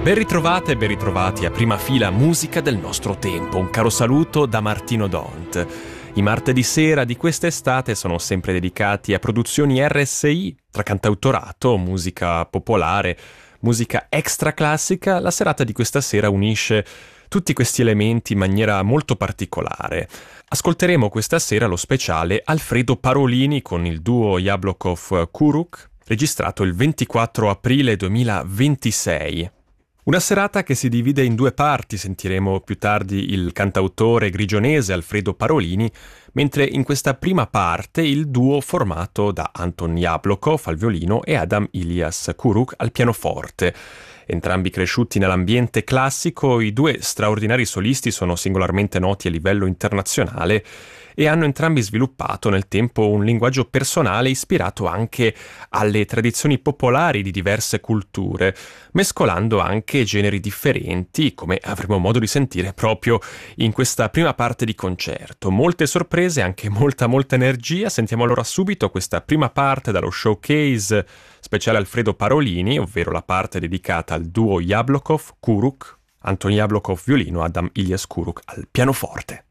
Ben ritrovate e ben ritrovati a Prima Fila Musica del nostro tempo. Un caro saluto da Martino Dont. I martedì sera di quest'estate sono sempre dedicati a produzioni RSI, tra cantautorato, musica popolare, musica extra classica. La serata di questa sera unisce tutti questi elementi in maniera molto particolare. Ascolteremo questa sera lo speciale Alfredo Parolini con il duo Jablokov-Kuruk, registrato il 24 aprile 2026. Una serata che si divide in due parti. Sentiremo più tardi il cantautore grigionese Alfredo Parolini, mentre in questa prima parte il duo formato da Anton Jablokov al violino e Adam Ilias Kuruk al pianoforte. Entrambi cresciuti nell'ambiente classico, i due straordinari solisti sono singolarmente noti a livello internazionale e hanno entrambi sviluppato nel tempo un linguaggio personale ispirato anche alle tradizioni popolari di diverse culture, mescolando anche generi differenti, come avremo modo di sentire proprio in questa prima parte di concerto. Molte sorprese, anche molta energia. Sentiamo allora subito questa prima parte dallo showcase speciale Alfredo Parolini, ovvero la parte dedicata al duo Jablokov-Kuruk, Anton Jablokov violino, Adam Ilias Kuruk al pianoforte.